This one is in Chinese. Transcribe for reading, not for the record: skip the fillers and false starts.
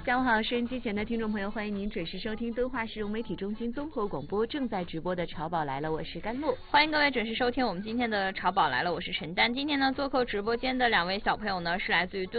下午好，收音机前的听众朋友，欢迎您准时收听敦化市融媒体中心综合广播正在直播的《潮宝来了》，我是甘露。 欢迎各位准时收听我们今天的《潮宝来了》，我是陈丹。今天呢，做客直播间的2位小朋友呢，是来自于